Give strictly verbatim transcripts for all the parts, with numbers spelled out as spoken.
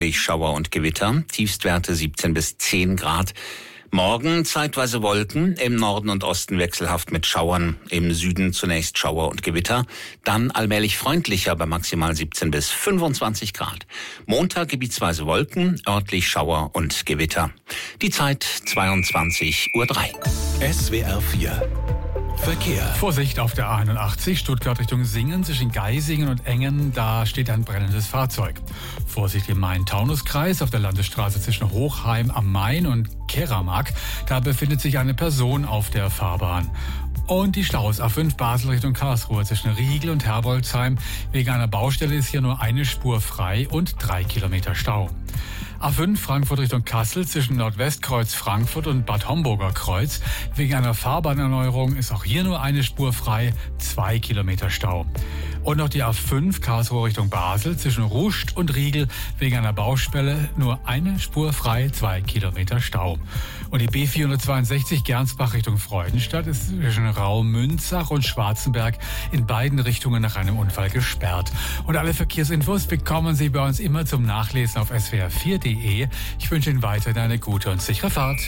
örtlich Schauer und Gewitter, Tiefstwerte siebzehn bis zehn Grad. Morgen zeitweise Wolken, im Norden und Osten wechselhaft mit Schauern, im Süden zunächst Schauer und Gewitter, dann allmählich freundlicher bei maximal siebzehn bis fünfundzwanzig Grad. Montag gebietsweise Wolken, örtlich Schauer und Gewitter. Die Zeit zweiundzwanzig Uhr drei. S W R vier Verkehr. Vorsicht auf der A einundachtzig, Stuttgart Richtung Singen, zwischen Geisingen und Engen, da steht ein brennendes Fahrzeug. Vorsicht im Main-Taunus-Kreis auf der Landesstraße zwischen Hochheim am Main und Keramark, da befindet sich eine Person auf der Fahrbahn. Und die Staus A fünf Basel Richtung Karlsruhe zwischen Riegel und Herbolzheim. Wegen einer Baustelle ist hier nur eine Spur frei und drei Kilometer Stau. A fünf Frankfurt Richtung Kassel zwischen Nordwestkreuz Frankfurt und Bad Homburger Kreuz. Wegen einer Fahrbahnerneuerung ist auch hier nur eine Spur frei, zwei Kilometer Stau. Und noch die A fünf Karlsruhe Richtung Basel zwischen Ruscht und Riegel. Wegen einer Baustelle nur eine Spur frei, zwei Kilometer Stau. Und die B vierhundertzweiundsechzig Gernsbach Richtung Freudenstadt ist zwischen Raumünzach und Schwarzenberg in beiden Richtungen nach einem Unfall gesperrt. Und alle Verkehrsinfos bekommen Sie bei uns immer zum Nachlesen auf S W R vier Punkt de. Ich wünsche Ihnen weiterhin eine gute und sichere Fahrt.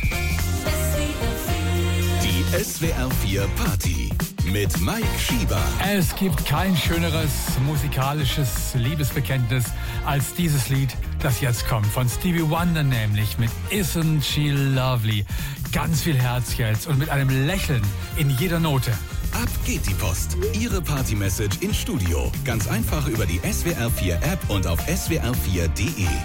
Die S W R vier Party mit Mike Schieber. Es gibt kein schöneres musikalisches Liebesbekenntnis als dieses Lied, das jetzt kommt. Von Stevie Wonder nämlich mit Isn't She Lovely. Ganz viel Herz jetzt und mit einem Lächeln in jeder Note. Ab geht die Post. Ihre Party-Message ins Studio. Ganz einfach über die S W R vier App und auf S W R vier Punkt de.